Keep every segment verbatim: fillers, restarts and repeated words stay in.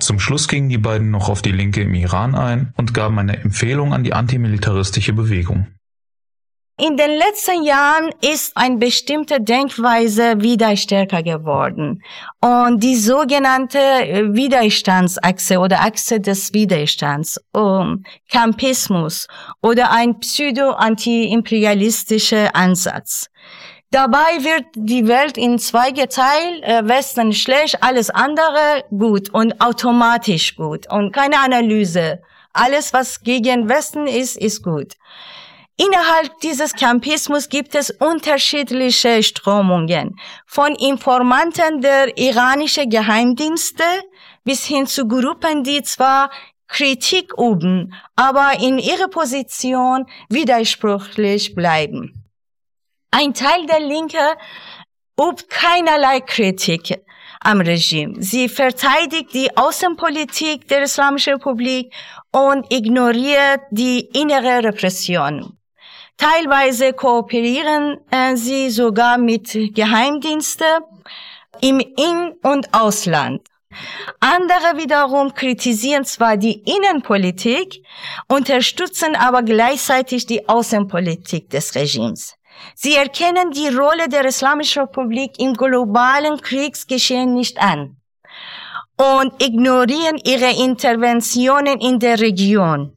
Zum Schluss gingen die beiden noch auf die Linke im Iran ein und gaben eine Empfehlung an die antimilitaristische Bewegung. In den letzten Jahren ist eine bestimmte Denkweise wieder stärker geworden. Und die sogenannte Widerstandsachse oder Achse des Widerstands, um, Campismus oder ein pseudo-anti-imperialistischer Ansatz. Dabei wird die Welt in zwei geteilt, Westen schlecht, alles andere gut und automatisch gut und keine Analyse. Alles, was gegen Westen ist, ist gut. Innerhalb dieses Campismus gibt es unterschiedliche Strömungen, von Informanten der iranischen Geheimdienste bis hin zu Gruppen, die zwar Kritik üben, aber in ihrer Position widersprüchlich bleiben. Ein Teil der Linke übt keinerlei Kritik am Regime. Sie verteidigt die Außenpolitik der Islamischen Republik und ignoriert die innere Repression. Teilweise kooperieren äh, sie sogar mit Geheimdiensten im In- und Ausland. Andere wiederum kritisieren zwar die Innenpolitik, unterstützen aber gleichzeitig die Außenpolitik des Regimes. Sie erkennen die Rolle der Islamischen Republik im globalen Kriegsgeschehen nicht an und ignorieren ihre Interventionen in der Region.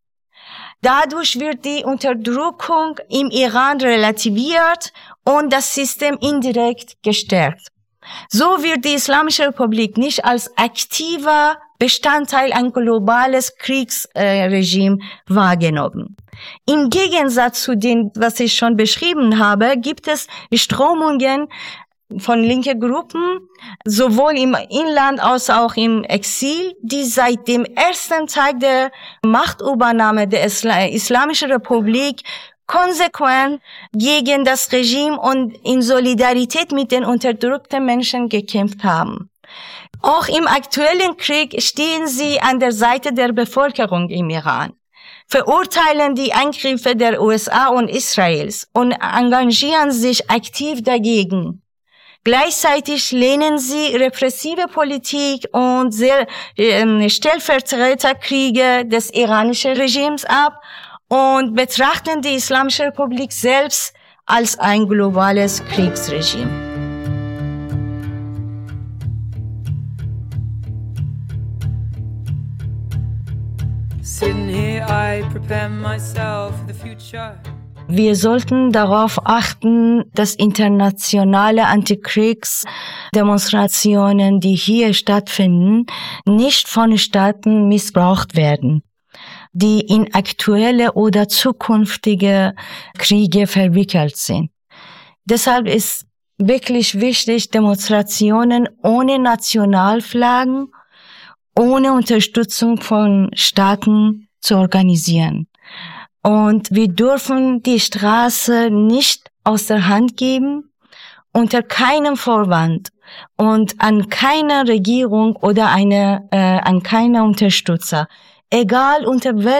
Dadurch wird die Unterdrückung im Iran relativiert und das System indirekt gestärkt. So wird die Islamische Republik nicht als aktiver Bestandteil ein globales Kriegsregime äh, wahrgenommen. Im Gegensatz zu dem, was ich schon beschrieben habe, gibt es Strömungen von linken Gruppen, sowohl im Inland als auch im Exil, die seit dem ersten Tag der Machtübernahme der Isla- Islamischen Republik konsequent gegen das Regime und in Solidarität mit den unterdrückten Menschen gekämpft haben. Auch im aktuellen Krieg stehen sie an der Seite der Bevölkerung im Iran, verurteilen die Angriffe der U S A und Israels und engagieren sich aktiv dagegen. Gleichzeitig lehnen sie repressive Politik und sehr, äh, Stellvertreterkriege des iranischen Regimes ab und betrachten die Islamische Republik selbst als ein globales Kriegsregime. Sitting here, I prepare myself for the future. Wir sollten darauf achten, dass internationale Antikriegsdemonstrationen, die hier stattfinden, nicht von Staaten missbraucht werden, die in aktuelle oder zukünftige Kriege verwickelt sind. Deshalb ist wirklich wichtig, Demonstrationen ohne Nationalflaggen, ohne Unterstützung von Staaten zu organisieren. Und wir dürfen die Straße nicht aus der Hand geben, unter keinem Vorwand und an keiner Regierung oder eine, äh, an keiner Unterstützer, egal unter welchem